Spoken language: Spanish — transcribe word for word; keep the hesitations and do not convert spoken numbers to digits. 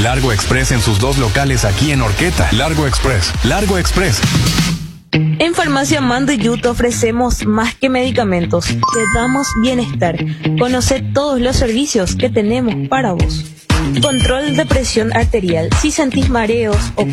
Largo Express en sus dos locales aquí en Horqueta. Largo Express. Largo Express. En Farmacia Mandiyú te ofrecemos más que medicamentos. Te damos bienestar. Conoce todos los servicios que tenemos para vos. Control de presión arterial. Si sentís mareos o